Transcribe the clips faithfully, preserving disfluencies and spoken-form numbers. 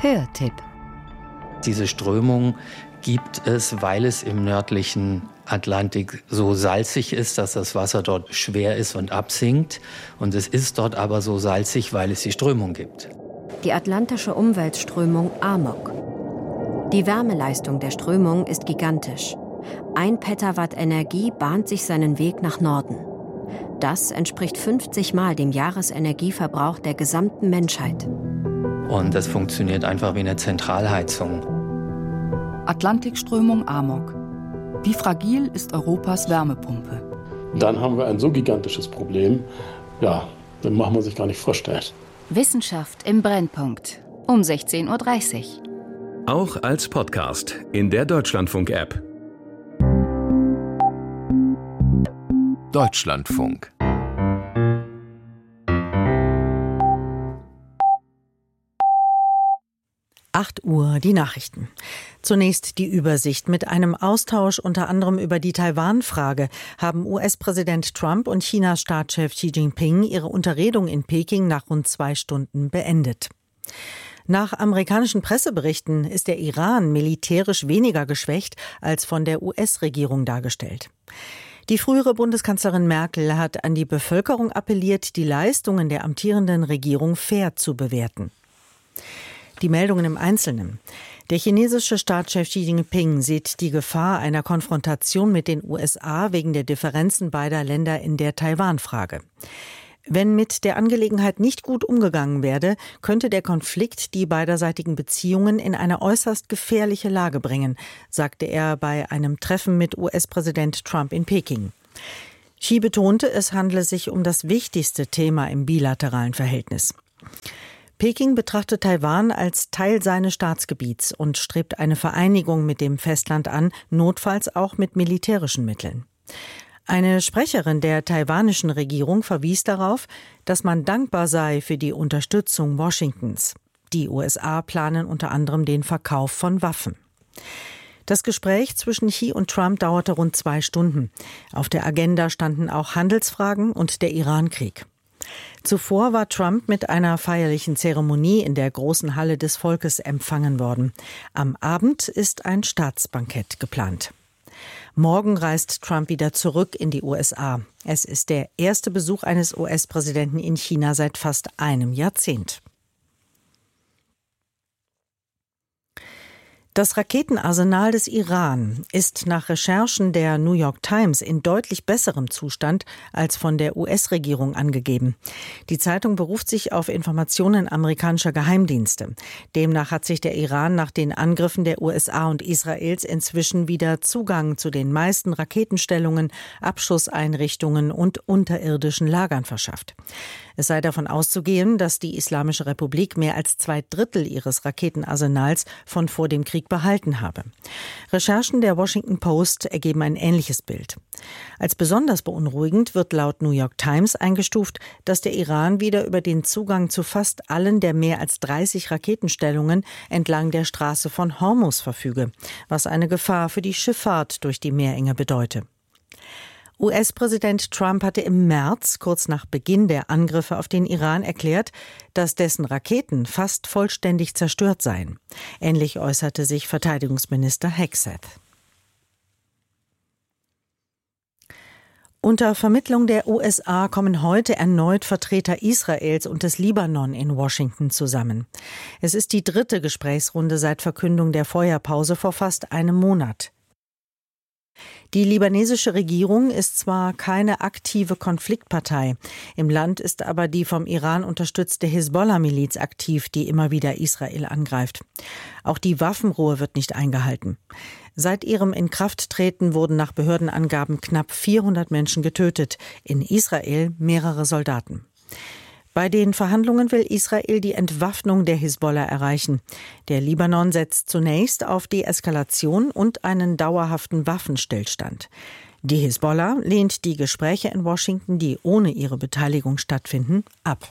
Hörtipp. Diese Strömung gibt es, weil es im nördlichen Atlantik so salzig ist, dass das Wasser dort schwer ist und absinkt. Und es ist dort aber so salzig, weil es die Strömung gibt. Die atlantische Umweltströmung Amok. Die Wärmeleistung der Strömung ist gigantisch. Ein Petawatt Energie bahnt sich seinen Weg nach Norden. Das entspricht fünfzig Mal dem Jahresenergieverbrauch der gesamten Menschheit. Und das funktioniert einfach wie eine Zentralheizung. Atlantikströmung Amok. Wie fragil ist Europas Wärmepumpe? Dann haben wir ein so gigantisches Problem, ja, dann macht man sich gar nicht vorstellen. Wissenschaft im Brennpunkt um sechzehn Uhr dreißig. Auch als Podcast in der Deutschlandfunk-App. Deutschlandfunk. acht Uhr, die Nachrichten. Zunächst die Übersicht. Mit einem Austausch unter anderem über die Taiwan-Frage haben U S-Präsident Trump und Chinas Staatschef Xi Jinping ihre Unterredung in Peking nach rund zwei Stunden beendet. Nach amerikanischen Presseberichten ist der Iran militärisch weniger geschwächt als von der U S-Regierung dargestellt. Die frühere Bundeskanzlerin Merkel hat an die Bevölkerung appelliert, die Leistungen der amtierenden Regierung fair zu bewerten. Die Meldungen im Einzelnen. Der chinesische Staatschef Xi Jinping sieht die Gefahr einer Konfrontation mit den U S A wegen der Differenzen beider Länder in der Taiwan-Frage. Wenn mit der Angelegenheit nicht gut umgegangen werde, könnte der Konflikt die beiderseitigen Beziehungen in eine äußerst gefährliche Lage bringen, sagte er bei einem Treffen mit U S-Präsident Trump in Peking. Xi betonte, es handle sich um das wichtigste Thema im bilateralen Verhältnis. Peking betrachtet Taiwan als Teil seines Staatsgebiets und strebt eine Vereinigung mit dem Festland an, notfalls auch mit militärischen Mitteln. Eine Sprecherin der taiwanischen Regierung verwies darauf, dass man dankbar sei für die Unterstützung Washingtons. Die U S A planen unter anderem den Verkauf von Waffen. Das Gespräch zwischen Xi und Trump dauerte rund zwei Stunden. Auf der Agenda standen auch Handelsfragen und der Iran-Krieg. Zuvor war Trump mit einer feierlichen Zeremonie in der großen Halle des Volkes empfangen worden. Am Abend ist ein Staatsbankett geplant. Morgen reist Trump wieder zurück in die U S A. Es ist der erste Besuch eines U S-Präsidenten in China seit fast einem Jahrzehnt. Das Raketenarsenal des Iran ist nach Recherchen der New York Times in deutlich besserem Zustand als von der U S-Regierung angegeben. Die Zeitung beruft sich auf Informationen amerikanischer Geheimdienste. Demnach hat sich der Iran nach den Angriffen der U S A und Israels inzwischen wieder Zugang zu den meisten Raketenstellungen, Abschusseinrichtungen und unterirdischen Lagern verschafft. Es sei davon auszugehen, dass die Islamische Republik mehr als zwei Drittel ihres Raketenarsenals von vor dem Krieg behalten habe. Recherchen der Washington Post ergeben ein ähnliches Bild. Als besonders beunruhigend wird laut New York Times eingestuft, dass der Iran wieder über den Zugang zu fast allen der mehr als dreißig Raketenstellungen entlang der Straße von Hormuz verfüge, was eine Gefahr für die Schifffahrt durch die Meerenge bedeute. U S-Präsident Trump hatte im März, kurz nach Beginn der Angriffe auf den Iran, erklärt, dass dessen Raketen fast vollständig zerstört seien. Ähnlich äußerte sich Verteidigungsminister Hegseth. Unter Vermittlung der U S A kommen heute erneut Vertreter Israels und des Libanon in Washington zusammen. Es ist die dritte Gesprächsrunde seit Verkündung der Feuerpause vor fast einem Monat. Die libanesische Regierung ist zwar keine aktive Konfliktpartei, im Land ist aber die vom Iran unterstützte Hisbollah-Miliz aktiv, die immer wieder Israel angreift. Auch die Waffenruhe wird nicht eingehalten. Seit ihrem Inkrafttreten wurden nach Behördenangaben knapp vierhundert Menschen getötet, in Israel mehrere Soldaten. Bei den Verhandlungen will Israel die Entwaffnung der Hisbollah erreichen. Der Libanon setzt zunächst auf Deeskalation und einen dauerhaften Waffenstillstand. Die Hisbollah lehnt die Gespräche in Washington, die ohne ihre Beteiligung stattfinden, ab.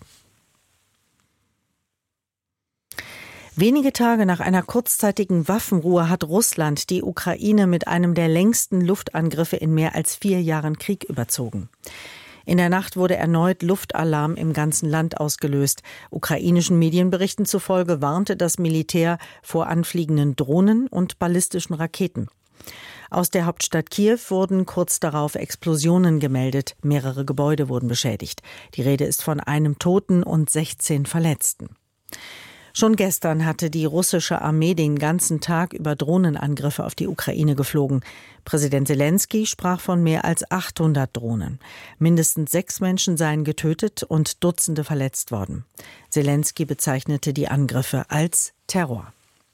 Wenige Tage nach einer kurzzeitigen Waffenruhe hat Russland die Ukraine mit einem der längsten Luftangriffe in mehr als vier Jahren Krieg überzogen. In der Nacht wurde erneut Luftalarm im ganzen Land ausgelöst. Ukrainischen Medienberichten zufolge warnte das Militär vor anfliegenden Drohnen und ballistischen Raketen. Aus der Hauptstadt Kiew wurden kurz darauf Explosionen gemeldet. Mehrere Gebäude wurden beschädigt. Die Rede ist von einem Toten und sechzehn Verletzten. Schon gestern hatte die russische Armee den ganzen Tag über Drohnenangriffe auf die Ukraine geflogen. Präsident Selenskyj sprach von mehr als achthundert Drohnen. Mindestens sechs Menschen seien getötet und Dutzende verletzt worden. Selenskyj bezeichnete die Angriffe als Terror.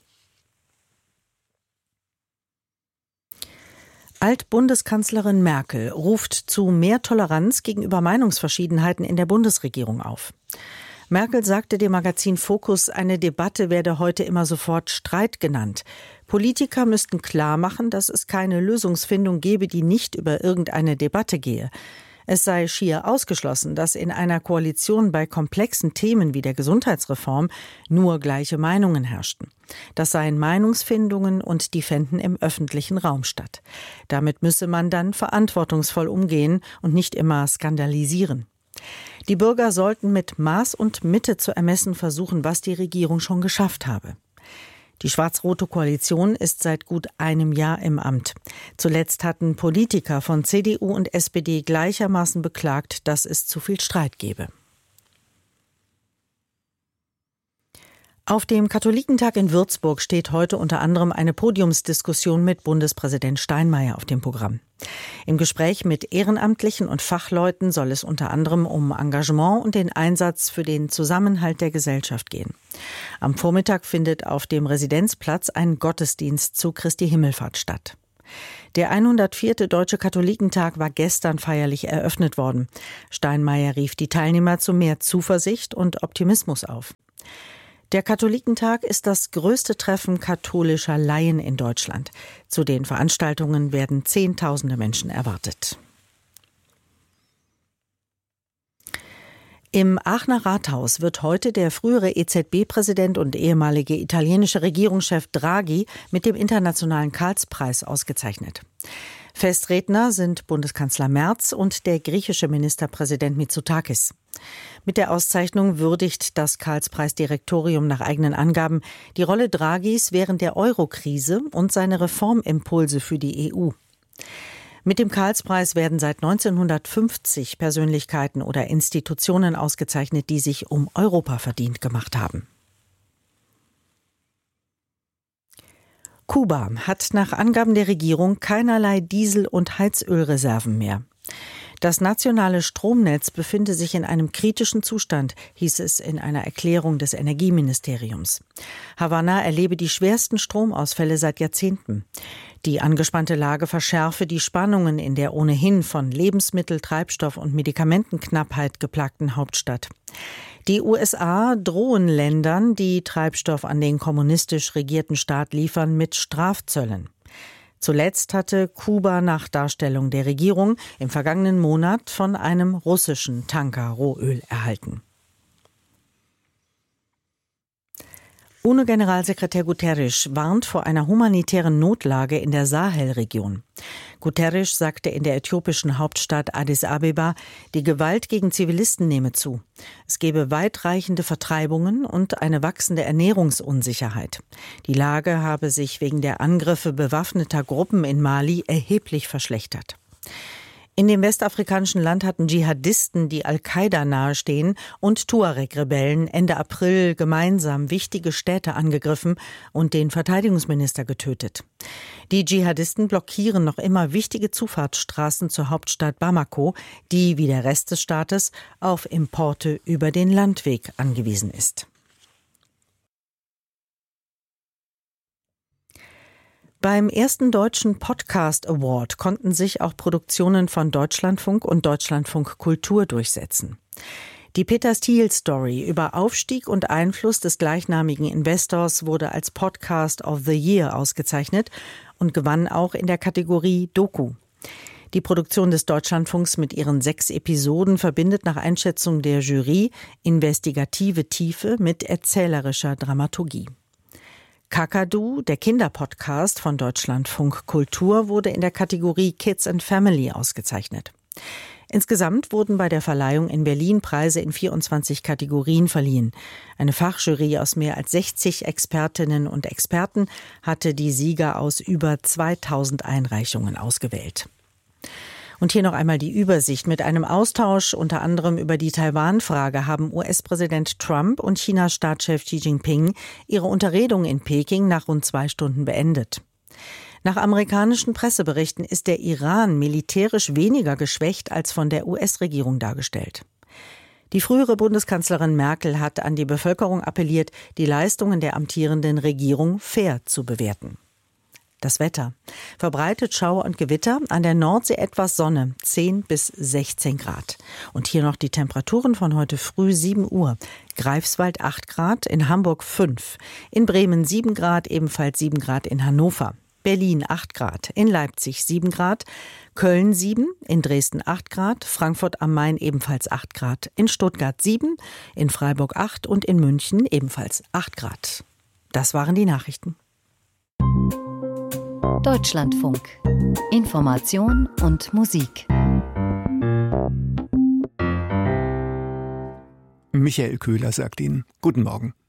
Alt-Bundeskanzlerin Merkel ruft zu mehr Toleranz gegenüber Meinungsverschiedenheiten in der Bundesregierung auf. Merkel sagte dem Magazin Focus, eine Debatte werde heute immer sofort Streit genannt. Politiker müssten klar machen, dass es keine Lösungsfindung gebe, die nicht über irgendeine Debatte gehe. Es sei schier ausgeschlossen, dass in einer Koalition bei komplexen Themen wie der Gesundheitsreform nur gleiche Meinungen herrschten. Das seien Meinungsfindungen und die fänden im öffentlichen Raum statt. Damit müsse man dann verantwortungsvoll umgehen und nicht immer skandalisieren. Die Bürger sollten mit Maß und Mitte zu ermessen versuchen, was die Regierung schon geschafft habe. Die schwarz-rote Koalition ist seit gut einem Jahr im Amt. Zuletzt hatten Politiker von C D U und S P D gleichermaßen beklagt, dass es zu viel Streit gebe. Auf dem Katholikentag in Würzburg steht heute unter anderem eine Podiumsdiskussion mit Bundespräsident Steinmeier auf dem Programm. Im Gespräch mit Ehrenamtlichen und Fachleuten soll es unter anderem um Engagement und den Einsatz für den Zusammenhalt der Gesellschaft gehen. Am Vormittag findet auf dem Residenzplatz ein Gottesdienst zu Christi Himmelfahrt statt. Der hundertvierte Deutsche Katholikentag war gestern feierlich eröffnet worden. Steinmeier rief die Teilnehmer zu mehr Zuversicht und Optimismus auf. Der Katholikentag ist das größte Treffen katholischer Laien in Deutschland. Zu den Veranstaltungen werden Zehntausende Menschen erwartet. Im Aachener Rathaus wird heute der frühere E Z B-Präsident und ehemalige italienische Regierungschef Draghi mit dem Internationalen Karlspreis ausgezeichnet. Festredner sind Bundeskanzler Merz und der griechische Ministerpräsident Mitsotakis. Mit der Auszeichnung würdigt das Karlspreisdirektorium nach eigenen Angaben die Rolle Draghis während der Euro-Krise und seine Reformimpulse für die E U. Mit dem Karlspreis werden seit neunzehnhundertfünfzig Persönlichkeiten oder Institutionen ausgezeichnet, die sich um Europa verdient gemacht haben. Kuba hat nach Angaben der Regierung keinerlei Diesel- und Heizölreserven mehr. Das nationale Stromnetz befinde sich in einem kritischen Zustand, hieß es in einer Erklärung des Energieministeriums. Havanna erlebe die schwersten Stromausfälle seit Jahrzehnten. Die angespannte Lage verschärfe die Spannungen in der ohnehin von Lebensmittel-, Treibstoff- und Medikamentenknappheit geplagten Hauptstadt. Die U S A drohen Ländern, die Treibstoff an den kommunistisch regierten Staat liefern, mit Strafzöllen. Zuletzt hatte Kuba nach Darstellung der Regierung im vergangenen Monat von einem russischen Tanker Rohöl erhalten. UNO-Generalsekretär Guterres warnt vor einer humanitären Notlage in der Sahelregion. Guterres sagte in der äthiopischen Hauptstadt Addis Abeba, die Gewalt gegen Zivilisten nehme zu. Es gebe weitreichende Vertreibungen und eine wachsende Ernährungsunsicherheit. Die Lage habe sich wegen der Angriffe bewaffneter Gruppen in Mali erheblich verschlechtert. In dem westafrikanischen Land hatten Dschihadisten, die Al-Qaida nahestehen, und Tuareg-Rebellen Ende April gemeinsam wichtige Städte angegriffen und den Verteidigungsminister getötet. Die Dschihadisten blockieren noch immer wichtige Zufahrtsstraßen zur Hauptstadt Bamako, die wie der Rest des Staates auf Importe über den Landweg angewiesen ist. Beim ersten Deutschen Podcast Award konnten sich auch Produktionen von Deutschlandfunk und Deutschlandfunk Kultur durchsetzen. Die Peter Thiel Story über Aufstieg und Einfluss des gleichnamigen Investors wurde als Podcast of the Year ausgezeichnet und gewann auch in der Kategorie Doku. Die Produktion des Deutschlandfunks mit ihren sechs Episoden verbindet nach Einschätzung der Jury investigative Tiefe mit erzählerischer Dramaturgie. Kakadu, der Kinderpodcast von Deutschlandfunk Kultur, wurde in der Kategorie Kids and Family ausgezeichnet. Insgesamt wurden bei der Verleihung in Berlin Preise in vierundzwanzig Kategorien verliehen. Eine Fachjury aus mehr als sechzig Expertinnen und Experten hatte die Sieger aus über zweitausend Einreichungen ausgewählt. Und hier noch einmal die Übersicht. Mit einem Austausch unter anderem über die Taiwan-Frage haben U S-Präsident Trump und Chinas Staatschef Xi Jinping ihre Unterredung in Peking nach rund zwei Stunden beendet. Nach amerikanischen Presseberichten ist der Iran militärisch weniger geschwächt als von der U S-Regierung dargestellt. Die frühere Bundeskanzlerin Merkel hat an die Bevölkerung appelliert, die Leistungen der amtierenden Regierung fair zu bewerten. Das Wetter. Verbreitet Schauer und Gewitter, an der Nordsee etwas Sonne, zehn bis sechzehn Grad. Und hier noch die Temperaturen von heute früh sieben Uhr. Greifswald acht Grad, in Hamburg fünf, in Bremen sieben Grad, ebenfalls sieben Grad in Hannover. Berlin acht Grad, in Leipzig sieben Grad, Köln sieben, in Dresden acht Grad, Frankfurt am Main ebenfalls acht Grad, in Stuttgart sieben, in Freiburg acht und in München ebenfalls acht Grad. Das waren die Nachrichten. Deutschlandfunk. Information und Musik. Michael Köhler sagt Ihnen guten Morgen.